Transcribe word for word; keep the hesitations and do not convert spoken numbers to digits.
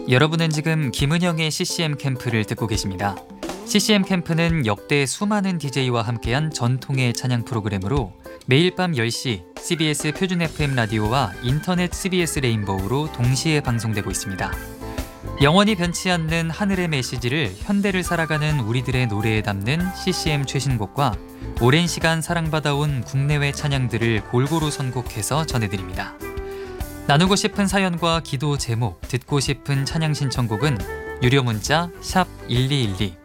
여러분은 지금 김은영의 씨씨엠 캠프를 듣고 계십니다. 씨씨엠 캠프는 역대 수많은 디제이와 함께한 전통의 찬양 프로그램으로 매일 밤 열 시 씨비에스 표준 에프엠 라디오와 인터넷 씨비에스 레인보우로 동시에 방송되고 있습니다. 영원히 변치 않는 하늘의 메시지를 현대를 살아가는 우리들의 노래에 담는 씨씨엠 최신곡과 오랜 시간 사랑받아온 국내외 찬양들을 골고루 선곡해서 전해드립니다. 나누고 싶은 사연과 기도 제목, 듣고 싶은 찬양 신청곡은 유료 문자 샵 일이일이